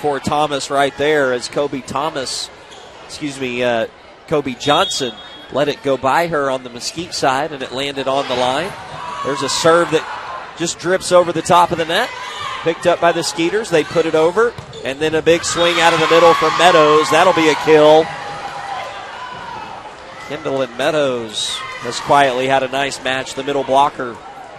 for Thomas right there as Kobe Johnson let it go by her on the Mesquite side, and it landed on the line. There's a serve that just drips over the top of the net. Picked up by the Skeeters. They put it over, and then a big swing out of the middle from Meadows. That'll be a kill. Kendall Meadows has quietly had a nice match. The middle blocker,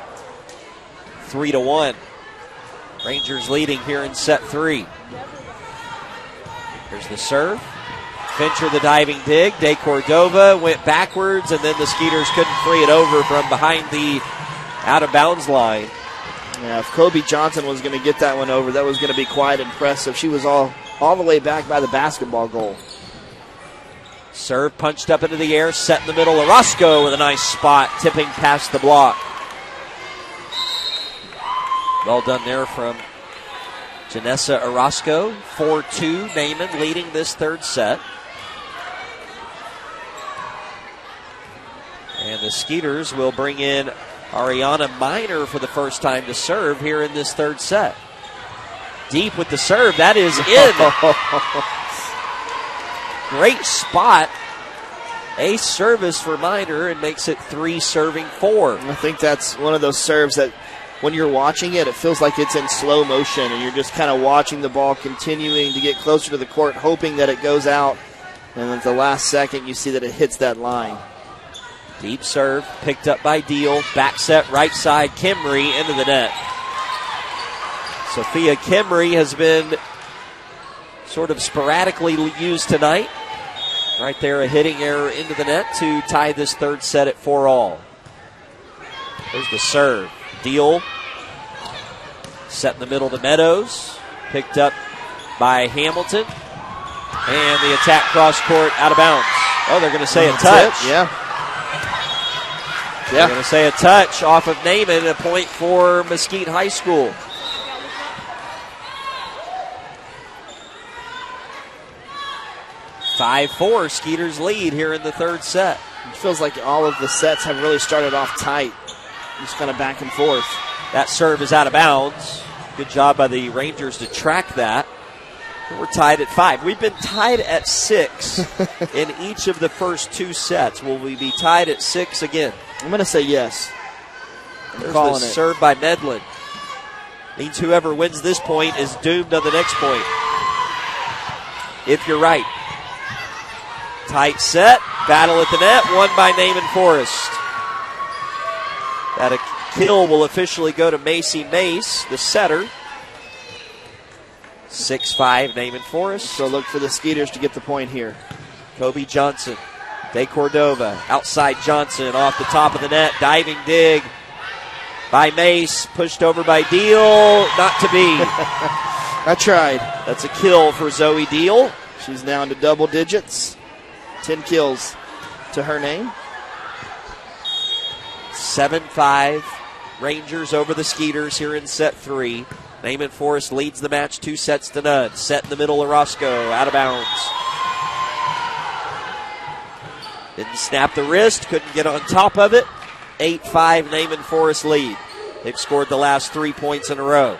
3-1. Rangers leading here in set 3. Here's the serve. Fincher the diving dig. De Cordova went backwards, and then the Skeeters couldn't free it over from behind the out-of-bounds line. Yeah, if Kobe Johnson was going to get that one over, that was going to be quite impressive. She was all the way back by the basketball goal. Serve punched up into the air, set in the middle. Orozco with a nice spot, tipping past the block. Well done there from Janessa Orozco. 4-2, Naaman leading this third set. And the Skeeters will bring in Ariana Minor for the first time to serve here in this third set. Deep with the serve. That is in. Great spot. Ace service for Minor and makes it 3-4. I think that's one of those serves that when you're watching it, it feels like it's in slow motion, and you're just kind of watching the ball continuing to get closer to the court, hoping that it goes out. And at the last second, you see that it hits that line. Deep serve, picked up by Deal. Back set, right side, Kimry into the net. Sophia Kimry has been sort of sporadically used tonight. Right there, a hitting error into the net to tie this third set at 4-all. There's the serve. Deal set in the middle to Meadows. Picked up by Hamilton. And the attack cross court out of bounds. Oh, they're going to say a touch. Yeah. They're going to say a touch off of Naaman, a point for Mesquite High School. (5-4) Skeeters lead here in the third set. It feels like all of the sets have really started off tight. Just kind of back and forth. That serve is out of bounds. Good job by the Rangers to track that. We're tied at 5. We've been tied at 6 in each of the first 2 sets. Will we be tied at 6 again? I'm going to say yes. There's the serve by Medlin. Means whoever wins this point is doomed on the next point. If you're right. Tight set. Battle at the net. Won by Naaman Forest. That kill will officially go to Macy Mace, the setter. 6-5 Naaman Forest. So look for the Skeeters to get the point here. Kobe Johnson. De Cordova. Outside Johnson off the top of the net. Diving dig by Mace. Pushed over by Deal. Not to be. I tried. That's a kill for Zoe Deal. She's now into double digits. 10 kills to her name. 7-5 Rangers over the Skeeters here in set 3. Naaman Forest leads the match 2-0. Set in the middle, Orozco, out of bounds. Didn't snap the wrist, couldn't get on top of it. 8-5 Naaman Forest lead. They've scored the last 3 points in a row.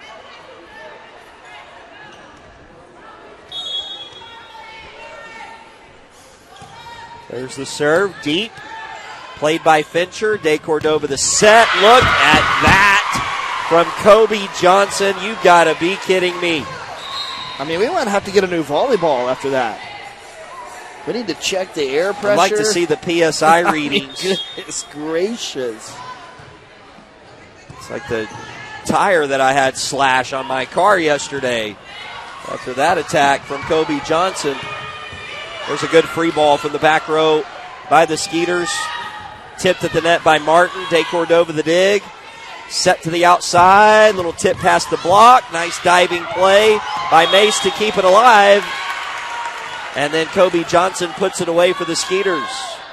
There's the serve, deep. Played by Fincher. De Cordova the set. Look at that from Kobe Johnson. You got to be kidding me. I mean, we might have to get a new volleyball after that. We need to check the air pressure. I'd like to see the PSI readings. Goodness gracious. It's like the tire that I had slash on my car yesterday. After that attack from Kobe Johnson. There's a good free ball from the back row by the Skeeters. Tipped at the net by Martin. De Cordova the dig. Set to the outside. Little tip past the block. Nice diving play by Mace to keep it alive. And then Kobe Johnson puts it away for the Skeeters.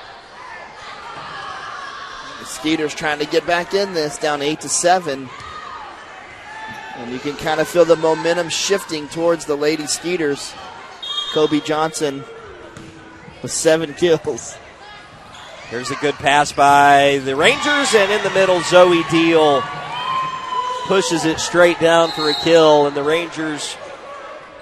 The Skeeters trying to get back in this, down 8-7. And you can kind of feel the momentum shifting towards the Lady Skeeters. Kobe Johnson with 7 kills. Here's a good pass by the Rangers, and in the middle, Zoe Deal pushes it straight down for a kill, and the Rangers